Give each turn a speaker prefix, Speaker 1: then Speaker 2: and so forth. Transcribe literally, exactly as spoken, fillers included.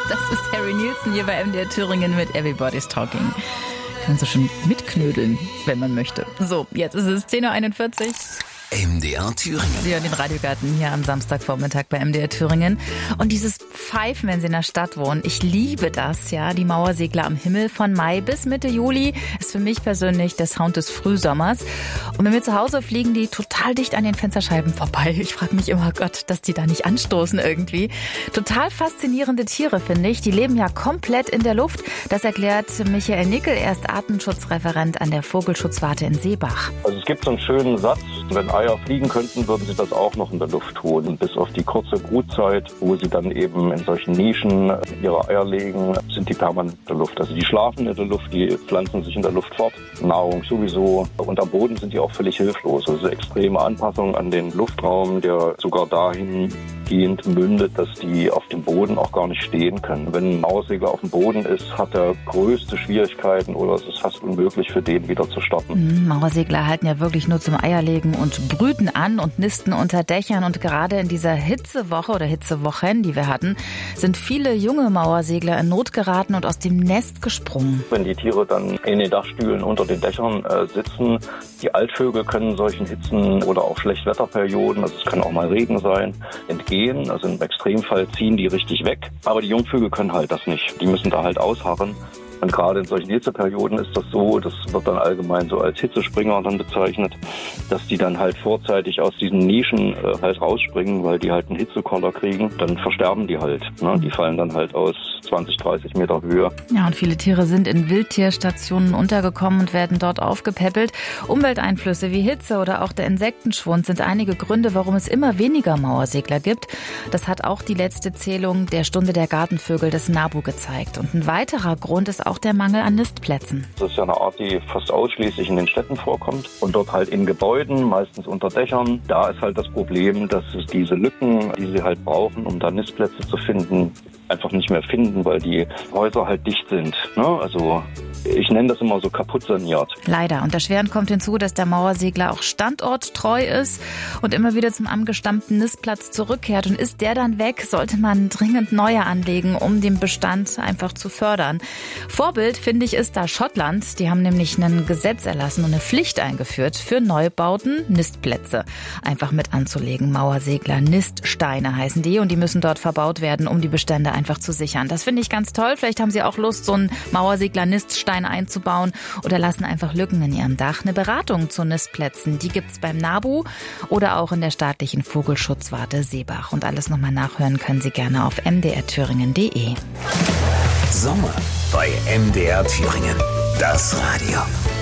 Speaker 1: Das ist Harry Nilsson hier bei M D R Thüringen mit Everybody's Talking. Kann man so schön mitknödeln, wenn man möchte. So, jetzt ist es zehn Uhr einundvierzig.
Speaker 2: M D R Thüringen.
Speaker 1: Sie hören den Radiogarten hier am Samstagvormittag bei M D R Thüringen. Und dieses Pfeifen, wenn Sie in der Stadt wohnen, ich liebe das, ja. Die Mauersegler am Himmel von Mai bis Mitte Juli ist für mich persönlich der Sound des Frühsommers. Und wenn wir zu Hause fliegen, die total dicht an den Fensterscheiben vorbei. Ich frage mich immer, Gott, dass die da nicht anstoßen irgendwie. Total faszinierende Tiere, finde ich. Die leben ja komplett in der Luft. Das erklärt Michael Nickel, er ist Artenschutzreferent an der Vogelschutzwarte in Seebach.
Speaker 3: Also es gibt so einen schönen Satz, wenn Eier fliegen könnten, würden sie das auch noch in der Luft tun. Bis auf die kurze Brutzeit, wo sie dann eben in solchen Nischen ihre Eier legen, sind die permanent in der Luft. Also die schlafen in der Luft, die pflanzen sich in der Luft fort, Nahrung sowieso. Und am Boden sind die auch völlig hilflos. Also extreme Anpassung an den Luftraum, der sogar dahingehend mündet, dass die auf dem Boden auch gar nicht stehen können. Wenn ein Mauersegler auf dem Boden ist, hat er größte Schwierigkeiten oder es ist fast unmöglich für den wieder zu starten.
Speaker 1: Mhm, Mauersegler halten ja wirklich nur zum Eierlegen und brüten an und nisten unter Dächern. Und gerade in dieser Hitzewoche oder Hitzewochen, die wir hatten, sind viele junge Mauersegler in Not geraten und aus dem Nest gesprungen.
Speaker 3: Wenn die Tiere dann in den Dachstühlen unter den Dächern äh, sitzen, die Altvögel können solchen Hitzen oder auch Schlechtwetterperioden, also es kann auch mal Regen sein, entgehen. Also im Extremfall ziehen die richtig weg. Aber die Jungvögel können halt das nicht. Die müssen da halt ausharren. Und gerade in solchen Hitzeperioden ist das so, das wird dann allgemein so als Hitzespringer dann bezeichnet, dass die dann halt vorzeitig aus diesen Nischen äh, halt rausspringen, weil die halt einen Hitzekoller kriegen. Dann versterben die halt. Ne? Die fallen dann halt aus zwanzig, dreißig Meter Höhe.
Speaker 1: Ja, und viele Tiere sind in Wildtierstationen untergekommen und werden dort aufgepäppelt. Umwelteinflüsse wie Hitze oder auch der Insektenschwund sind einige Gründe, warum es immer weniger Mauersegler gibt. Das hat auch die letzte Zählung der Stunde der Gartenvögel des NABU gezeigt. Und ein weiterer Grund ist auch der Mangel an Nistplätzen.
Speaker 3: Das ist ja eine Art, die fast ausschließlich in den Städten vorkommt und dort halt in Gebäuden, meistens unter Dächern. Da ist halt das Problem, dass es diese Lücken, die sie halt brauchen, um da Nistplätze zu finden, einfach nicht mehr finden, weil die Häuser halt dicht sind. Ne? Also ich nenne das immer so kaputt saniert.
Speaker 1: Leider. Und erschwerend kommt hinzu, dass der Mauersegler auch standorttreu ist und immer wieder zum angestammten Nistplatz zurückkehrt. Und ist der dann weg, sollte man dringend neue anlegen, um den Bestand einfach zu fördern. Vorbild, finde ich, ist da Schottland. Die haben nämlich ein Gesetz erlassen und eine Pflicht eingeführt, für Neubauten Nistplätze einfach mit anzulegen. Mauersegler, Niststeine heißen die und die müssen dort verbaut werden, um die Bestände einfach zu sichern. Das finde ich ganz toll. Vielleicht haben Sie auch Lust, so einen Mauersegler-Niststein einzubauen oder lassen einfach Lücken in Ihrem Dach. Eine Beratung zu Nistplätzen, die gibt's beim NABU oder auch in der staatlichen Vogelschutzwarte Seebach. Und alles nochmal nachhören können Sie gerne auf m d r thüringen punkt d e.
Speaker 2: Sommer bei M D R Thüringen. Das Radio.